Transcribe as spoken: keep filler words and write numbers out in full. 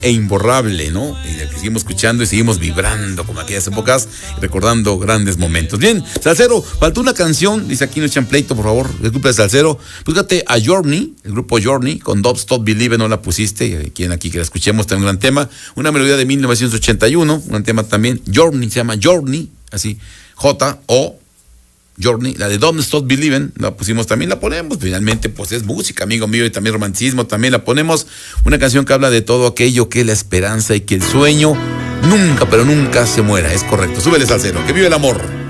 e imborrable, ¿no? Y la que seguimos escuchando y seguimos vibrando como aquellas épocas, recordando grandes momentos. Bien, Salsero, faltó una canción, dice aquí no echan pleito, por favor, el grupo de Salsero. Fíjate a Journey, el grupo Journey, con Don't Stop Believin', no la pusiste, quien aquí que la escuchemos, está un gran tema, una melodía de mil novecientos ochenta y uno, un tema también, Journey, se llama Journey, así, J O Journey, la de Don't Stop Believin', la pusimos también, la ponemos, finalmente pues es música, amigo mío, y también romanticismo, también la ponemos, una canción que habla de todo aquello que es la esperanza y que el sueño nunca, pero nunca se muera, es correcto, súbele Salsero, que vive el amor.